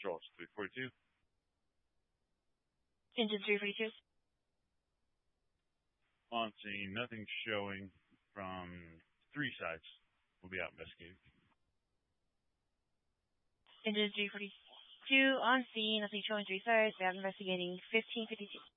Patrols 342. Engine 342. On scene, nothing showing from 3 sides. We'll be out investigating. Engine 342 on scene, nothing showing 3 sides. Out investigating 1552.